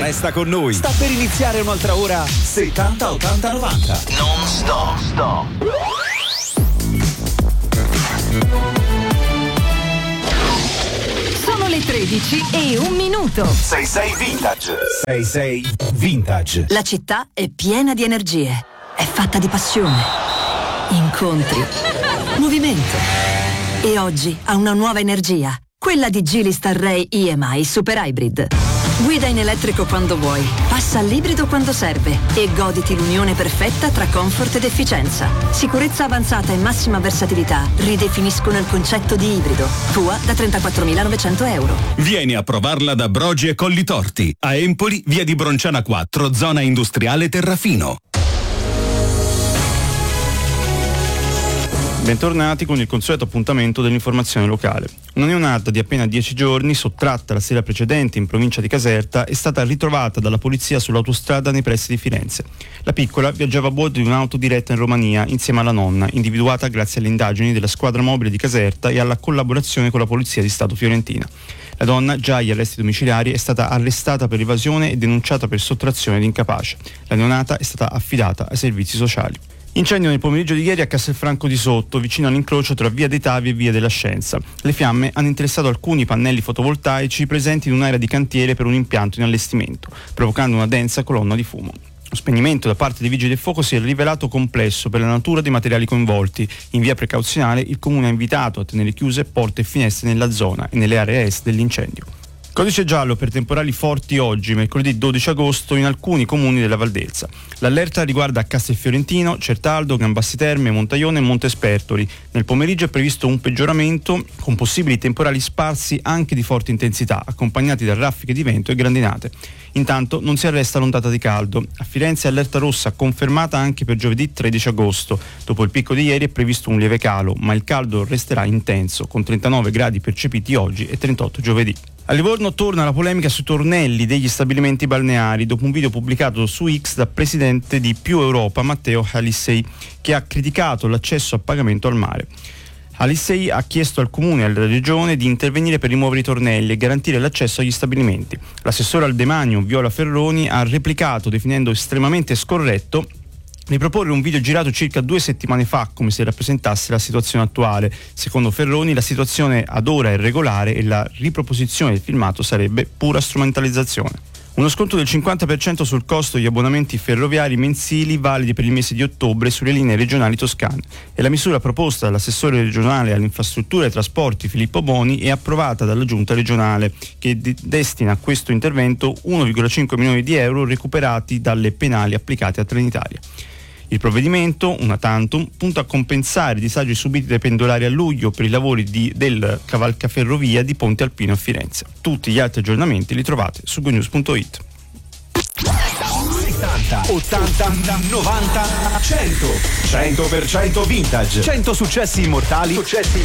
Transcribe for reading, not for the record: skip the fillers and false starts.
Resta con noi. Sta per iniziare un'altra ora 70 80 90. Non stop. Sono le 13:01. 66 Vintage. 66 Vintage. La città è piena di energie. È fatta di passione, incontri, movimento. E oggi ha una nuova energia. Quella di Geely Starray EMI Super Hybrid. Guida in elettrico quando vuoi, passa all'ibrido quando serve e goditi l'unione perfetta tra comfort ed efficienza. Sicurezza avanzata e massima versatilità ridefiniscono il concetto di ibrido. Tua da 34.900 euro. Vieni a provarla da Brogi e Collitorti. A Empoli, via di Bronciana 4, zona industriale Terrafino. Bentornati con il consueto appuntamento dell'informazione locale. Una neonata di appena 10 giorni, sottratta la sera precedente in provincia di Caserta, è stata ritrovata dalla polizia sull'autostrada nei pressi di Firenze. La piccola viaggiava a bordo di un'auto diretta in Romania insieme alla nonna, individuata grazie alle indagini della squadra mobile di Caserta e alla collaborazione con la polizia di Stato fiorentina. La donna, già agli arresti domiciliari, è stata arrestata per evasione e denunciata per sottrazione di incapace. La neonata è stata affidata ai servizi sociali. Incendio nel pomeriggio di ieri a Castelfranco di Sotto, vicino all'incrocio tra Via dei Tavi e Via della Scienza. Le fiamme hanno interessato alcuni pannelli fotovoltaici presenti in un'area di cantiere per un impianto in allestimento, provocando una densa colonna di fumo. Lo spegnimento da parte dei vigili del fuoco si è rivelato complesso per la natura dei materiali coinvolti. In via precauzionale il comune ha invitato a tenere chiuse porte e finestre nella zona e nelle aree est dell'incendio. Codice giallo per temporali forti oggi, mercoledì 12 agosto, in alcuni comuni della Valdelsa. L'allerta riguarda Castelfiorentino, Certaldo, Gambassi Terme, Montaione e Montespertori. Nel pomeriggio è previsto un peggioramento con possibili temporali sparsi anche di forte intensità, accompagnati da raffiche di vento e grandinate. Intanto non si arresta l'ondata di caldo. A Firenze allerta rossa confermata anche per giovedì 13 agosto. Dopo il picco di ieri è previsto un lieve calo, ma il caldo resterà intenso, con 39 gradi percepiti oggi e 38 giovedì. A Livorno torna la polemica sui tornelli degli stabilimenti balneari dopo un video pubblicato su X dal presidente di Più Europa Matteo Alissei, che ha criticato l'accesso a pagamento al mare. Alissei ha chiesto al comune e alla regione di intervenire per rimuovere i tornelli e garantire l'accesso agli stabilimenti. L'assessore al demanio Viola Ferroni ha replicato definendo estremamente scorretto riproporre un video girato circa 2 settimane fa come se rappresentasse la situazione attuale. Secondo Ferroni la situazione ad ora è regolare e la riproposizione del filmato sarebbe pura strumentalizzazione. Uno sconto del 50% sul costo degli abbonamenti ferroviari mensili validi per il mese di ottobre sulle linee regionali toscane. È la misura proposta dall'assessore regionale alle infrastrutture e ai trasporti Filippo Boni e approvata dalla giunta regionale, che destina a questo intervento 1,5 milioni di euro recuperati dalle penali applicate a Trenitalia. Il provvedimento, una tantum, punta a compensare i disagi subiti dai pendolari a luglio per i lavori del cavalcaferrovia di Ponte Alpino a Firenze. Tutti gli altri aggiornamenti li trovate su gonews.it. 70, 80, 90, 100. 100% vintage. 100 successi immortali.